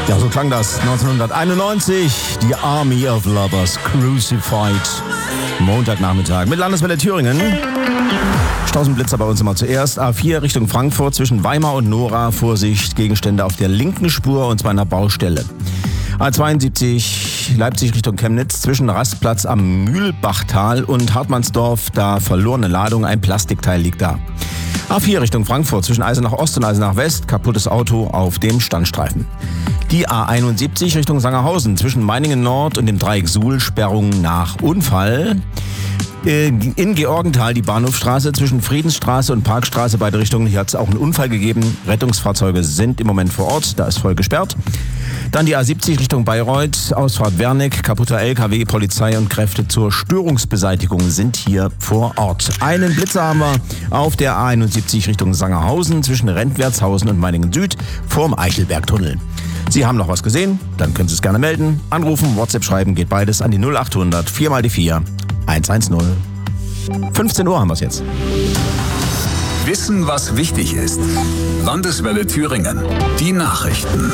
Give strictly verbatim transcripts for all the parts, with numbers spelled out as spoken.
Ja, so klang das neunzehnhunderteinundneunzig. Die Army of Lovers Crucified. Montagnachmittag mit Landeswelle Thüringen. Straßenblitzer bei uns immer zuerst. A vier Richtung Frankfurt zwischen Weimar und Nora. Vorsicht, Gegenstände auf der linken Spur und zwar an der Baustelle. A zweiundsiebzig Leipzig Richtung Chemnitz zwischen Rastplatz am Mühlbachtal und Hartmannsdorf. Da verlorene Ladung, ein Plastikteil liegt da. A vier Richtung Frankfurt zwischen Eisenach Ost und Eisenach West. Kaputtes Auto auf dem Standstreifen. Die A einundsiebzig Richtung Sangerhausen zwischen Meiningen Nord und dem Dreieck Suhl. Sperrung nach Unfall. In Georgenthal die Bahnhofstraße zwischen Friedensstraße und Parkstraße, beide Richtungen. Hier hat es auch einen Unfall gegeben. Rettungsfahrzeuge sind im Moment vor Ort. Da ist voll gesperrt. Dann die A siebzig Richtung Bayreuth, Ausfahrt Wernick, kaputter L K W, Polizei und Kräfte zur Störungsbeseitigung sind hier vor Ort. Einen Blitzer haben wir auf der A einundsiebzig Richtung Sangerhausen zwischen Rentwertshausen und Meiningen Süd vorm Eichelbergtunnel. Sie haben noch was gesehen? Dann können Sie es gerne melden. Anrufen, WhatsApp schreiben, geht beides an die null achthundert vier mal die vier hundertzehn. fünfzehn Uhr haben wir es jetzt. Wissen, was wichtig ist. Landeswelle Thüringen. Die Nachrichten.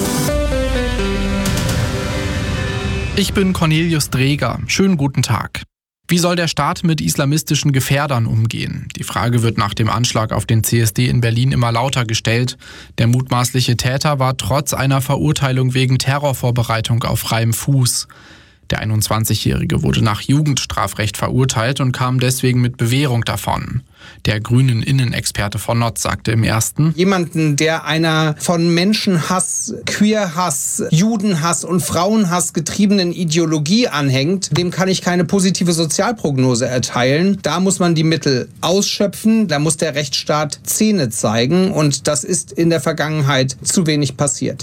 Ich bin Cornelius Dreger. Schönen guten Tag. Wie soll der Staat mit islamistischen Gefährdern umgehen? Die Frage wird nach dem Anschlag auf den C S D in Berlin immer lauter gestellt. Der mutmaßliche Täter war trotz einer Verurteilung wegen Terrorvorbereitung auf freiem Fuß. Der einundzwanzigjährige wurde nach Jugendstrafrecht verurteilt und kam deswegen mit Bewährung davon. Der grünen Innenexperte von Notz sagte im Ersten: Jemanden, der einer von Menschenhass, Queerhass, Judenhass und Frauenhass getriebenen Ideologie anhängt, dem kann ich keine positive Sozialprognose erteilen. Da muss man die Mittel ausschöpfen, da muss der Rechtsstaat Zähne zeigen und das ist in der Vergangenheit zu wenig passiert.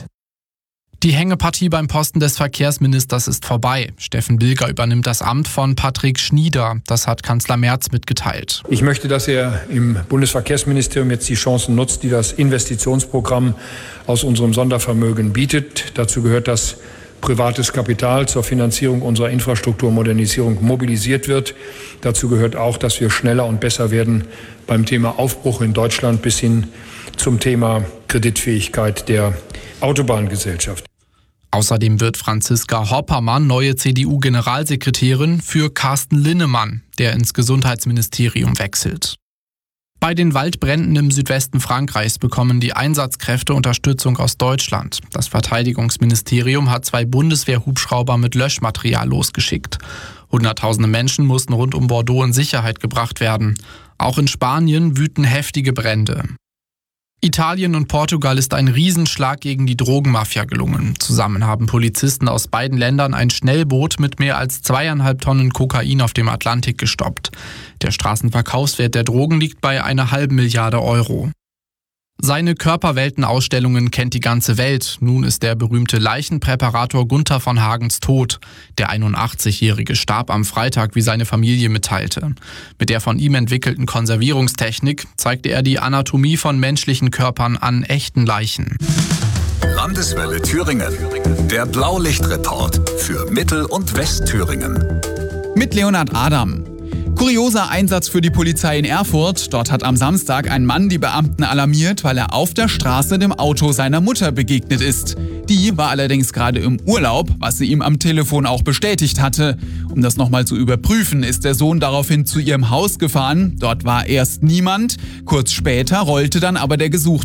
Die Hängepartie beim Posten des Verkehrsministers ist vorbei. Steffen Bilger übernimmt das Amt von Patrick Schnieder. Das hat Kanzler Merz mitgeteilt. Ich möchte, dass er im Bundesverkehrsministerium jetzt die Chancen nutzt, die das Investitionsprogramm aus unserem Sondervermögen bietet. Dazu gehört, dass privates Kapital zur Finanzierung unserer Infrastrukturmodernisierung mobilisiert wird. Dazu gehört auch, dass wir schneller und besser werden beim Thema Aufbruch in Deutschland bis hin zum Thema Kreditfähigkeit der Autobahngesellschaft. Außerdem wird Franziska Hoppermann neue C D U-Generalsekretärin für Carsten Linnemann, der ins Gesundheitsministerium wechselt. Bei den Waldbränden im Südwesten Frankreichs bekommen die Einsatzkräfte Unterstützung aus Deutschland. Das Verteidigungsministerium hat zwei Bundeswehr-Hubschrauber mit Löschmaterial losgeschickt. Hunderttausende Menschen mussten rund um Bordeaux in Sicherheit gebracht werden. Auch in Spanien wüten heftige Brände. Italien und Portugal ist ein Riesenschlag gegen die Drogenmafia gelungen. Zusammen haben Polizisten aus beiden Ländern ein Schnellboot mit mehr als zweieinhalb Tonnen Kokain auf dem Atlantik gestoppt. Der Straßenverkaufswert der Drogen liegt bei einer halben Milliarde Euro. Seine Körperweltenausstellungen kennt die ganze Welt. Nun ist der berühmte Leichenpräparator Gunther von Hagens tot. Der einundachtzigjährige starb am Freitag, wie seine Familie mitteilte. Mit der von ihm entwickelten Konservierungstechnik zeigte er die Anatomie von menschlichen Körpern an echten Leichen. Landeswelle Thüringen. Der Blaulichtreport für Mittel- und Westthüringen. Mit Leonhard Adam. Kurioser Einsatz für die Polizei in Erfurt. Dort hat am Samstag ein Mann die Beamten alarmiert, weil er auf der Straße dem Auto seiner Mutter begegnet ist. Die war allerdings gerade im Urlaub, was sie ihm am Telefon auch bestätigt hatte. Um das nochmal zu überprüfen, ist der Sohn daraufhin zu ihrem Haus gefahren. Dort war erst niemand. Kurz später rollte dann aber der gesuchte